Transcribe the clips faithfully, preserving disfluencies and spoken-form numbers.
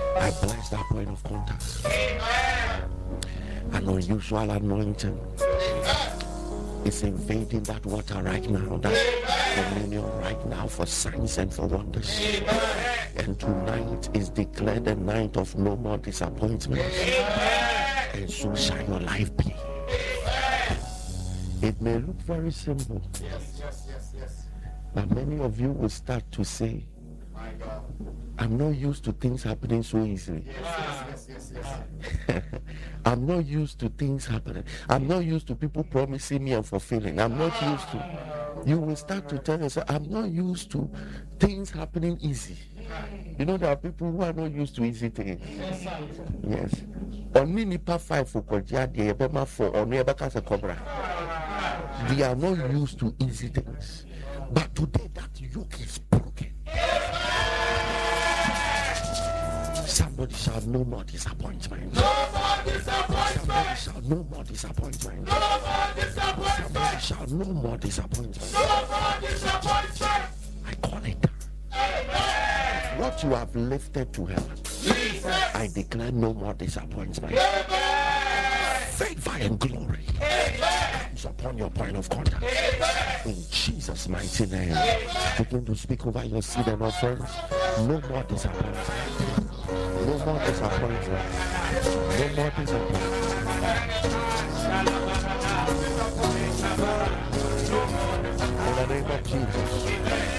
I bless that point of contact. An unusual anointing is invading that water right now, that dominion right now, for signs and for wonders. And tonight is declared a night of no more disappointments. And so shall your life be. It may look very simple, Yes, yes, yes, yes. but many of you will start to say, My God. I'm not used to things happening so easily. Yes, yes, yes, yes, yes. I'm not used to things happening. I'm not used to people promising me and fulfilling. I'm not used to. You will start to tell yourself, I'm not used to things happening easy. You know, there are people who are not used to easy things. Yes. Only nipa five for Kodia, the Ebema for only Ebeka se Cobra. They are not used to easy things. But today that yoke is broken. Somebody shall no more disappointment. No more disappointment. Somebody shall no more disappointment. No more disappointment. Somebody shall no more disappointment. No more disappointment. I call it down. Amen. What you have lifted to heaven, Jesus. I declare no more disappointment. Amen. Favor and glory Amen. comes upon your point of contact. Amen. In Jesus' mighty name, begin to speak over your seed and offerings. No more disappointment. No more disappointment. No more disappointment. In the name of Jesus,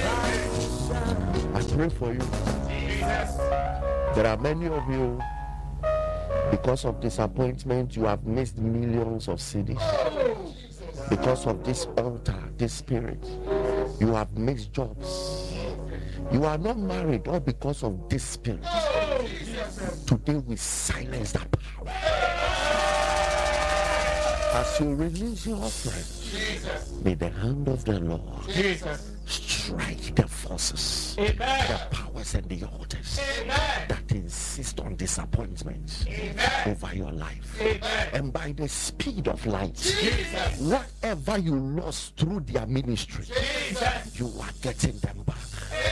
I pray for you. There are many of you, because of disappointment, you have missed millions of cities. Because of this altar, this spirit, you have missed jobs. You are not married, all because of this spirit. Today we silence that power. As you release your offering, may the hand of the Lord Jesus. strike the forces, Amen. the powers and the altars Amen. that insist on disappointments Amen. over your life. Amen. And by the speed of light, Jesus. whatever you lost through their ministry, Jesus. you are getting them back.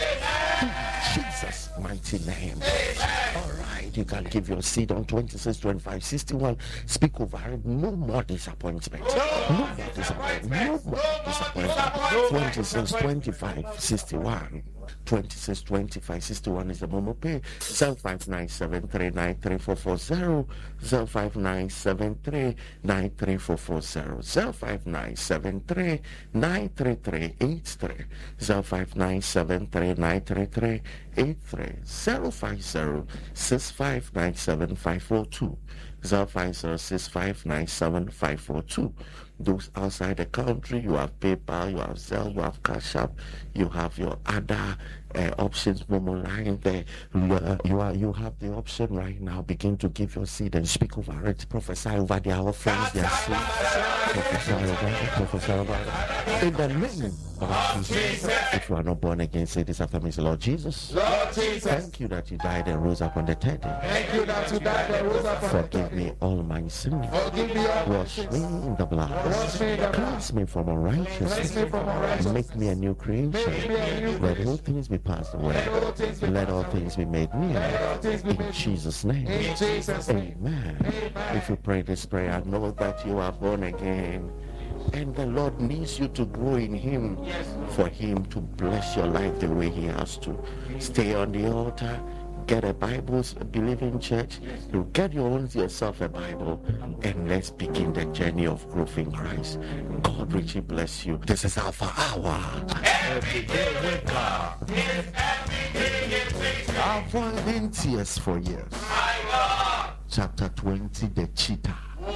In Jesus' mighty name. All right, you can give your seed on twenty-six, twenty-five, sixty-one. Speak over it. No more disappointment. No more disappointment. No more disappointment. twenty-six, twenty-five, sixty-one. twenty-six, twenty-five, sixty-one is the Momo Pay. zero five nine seven three nine three four four zero. zero five nine seven three nine three four four zero. zero five nine seven three nine three three eight three. zero five nine seven three nine three three eight three. zero five zero six five nine seven five four two. zero five zero six five nine seven five four two. Those outside the country, you have PayPal, you have Zelle, you have Cash App, you have your other uh, options, Momo line there. You, uh, you are you have the option right now. Begin to give your seed and speak over it. Prophesy over their offerings, their seed. Prophesy over it. Prophesy over it. In the name of Jesus. If you are not born again, say this after me. Say, Lord Jesus. Lord Jesus. Thank you that you died and rose up on the third day. Thank you that you died and rose up on the Forgive third me day. all my sins. Forgive me all my Wash sins. me in the blood. Wash me in the blood. Cleanse me from unrighteousness. Cleanse me from unrighteousness. Make me a new creation. Make me a new Let creation. all things be passed away. Let all things be Let all passed away. things be made new. Let all things be In made new. Jesus' name. In Jesus' name. Amen. Amen. If you pray this prayer, know that you are born again. And the Lord needs you to grow in Him, Yes. for Him to bless your life the way He has to. Stay on the altar. Get a Bible, believe in church. You get your own yourself a Bible, and let's begin the journey of growth in Christ. God richly bless you. This is Alpha Hour. Every day with God. Is everything it takes. Avoiding tears for years. My God. Chapter twenty, the cheetah.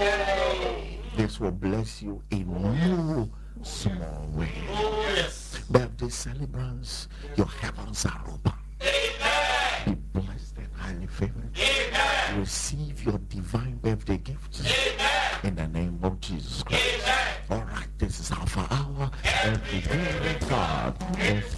Yay. This will bless you in no small way. Oh, yes. Birthday celebrants, your heavens are open. Amen. Be blessed and highly favored. Amen. Receive your divine birthday gifts Amen. in the name of Jesus Christ. Amen. All right, this is Alpha Hour. Every day with God is